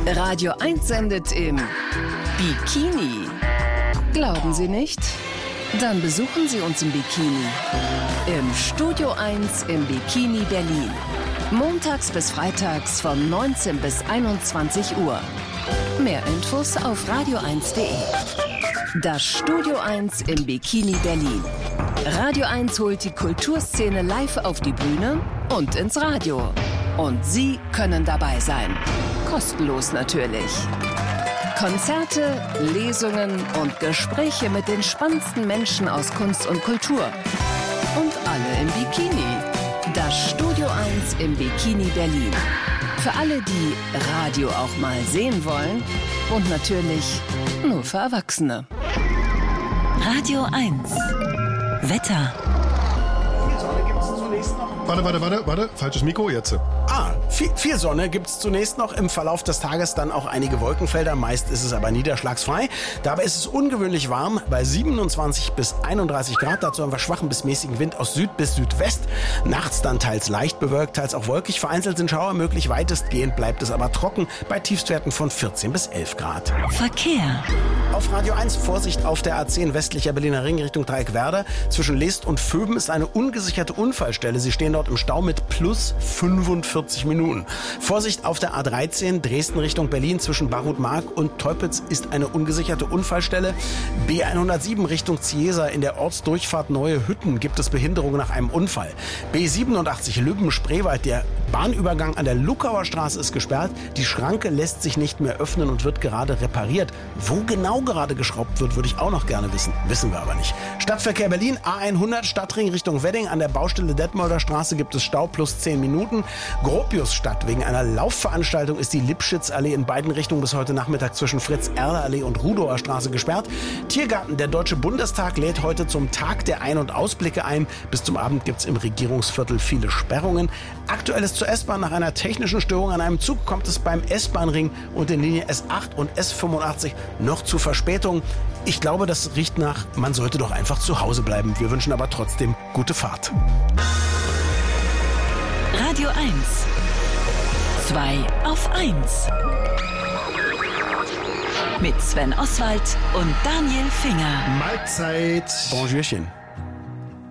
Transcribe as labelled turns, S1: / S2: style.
S1: Radio 1 sendet im Bikini. Glauben Sie nicht? Dann besuchen Sie uns im Bikini. Im Studio 1 im Bikini Berlin. Montags bis freitags von 19 bis 21 Uhr. Mehr Infos auf radio1.de. Das Studio 1 im Bikini Berlin. Radio 1 holt die Kulturszene live auf die Bühne und ins Radio. Und Sie können dabei sein. Kostenlos natürlich. Konzerte, Lesungen und Gespräche mit den spannendsten Menschen aus Kunst und Kultur. Und alle im Bikini. Das Studio 1 im Bikini Berlin. Für alle, die Radio auch mal sehen wollen. Und natürlich nur für Erwachsene.
S2: Radio 1. Wetter.
S3: Warte, falsches Mikro, jetzt.
S4: Viel Sonne gibt es zunächst noch, im Verlauf des Tages dann auch einige Wolkenfelder, meist ist es aber niederschlagsfrei. Dabei ist es ungewöhnlich warm, bei 27 bis 31 Grad, dazu haben wir schwachen bis mäßigen Wind aus Süd bis Südwest. Nachts dann teils leicht bewölkt, teils auch wolkig, vereinzelt sind Schauer möglich, weitestgehend bleibt es aber trocken, bei Tiefstwerten von 14 bis 11 Grad.
S2: Verkehr.
S4: Auf Radio 1 Vorsicht auf der A10 westlicher Berliner Ring Richtung Dreieckwerder. Zwischen Leest und Vöben ist eine ungesicherte Unfallstelle. Sie stehen dort im Stau mit plus 45 Minuten. Vorsicht auf der A13 Dresden Richtung Berlin zwischen Barut-Mark und Teupitz ist eine ungesicherte Unfallstelle. B107 Richtung Ziesa in der Ortsdurchfahrt Neue Hütten gibt es Behinderung nach einem Unfall. B87 Lübben-Spreewald, der Bahnübergang an der Luckauer Straße ist gesperrt. Die Schranke lässt sich nicht mehr öffnen und wird gerade repariert. Wo genau gerade geschraubt wird, würde ich auch noch gerne wissen. Wissen wir aber nicht. Stadtverkehr Berlin, A100 Stadtring Richtung Wedding. An der Baustelle Detmolder Straße gibt es Stau plus 10 Minuten. Gropiusstadt. Wegen einer Laufveranstaltung ist die Lipschitzallee in beiden Richtungen bis heute Nachmittag zwischen Fritz-Erler-Allee und Rudower Straße gesperrt. Tiergarten. Der Deutsche Bundestag lädt heute zum Tag der Ein- und Ausblicke ein. Bis zum Abend gibt es im Regierungsviertel viele Sperrungen. Aktuelles zur S-Bahn. Nach einer technischen Störung an einem Zug kommt es beim S-Bahn-Ring und den Linien S8 und S85 noch zu Verspätungen. Ich glaube, das riecht nach, man sollte doch einfach zu Hause bleiben. Wir wünschen aber trotzdem gute Fahrt.
S2: Radio 1. 2 auf 1. Mit Sven Oswald und Daniel Finger.
S3: Mahlzeit.
S4: Bonjourchen.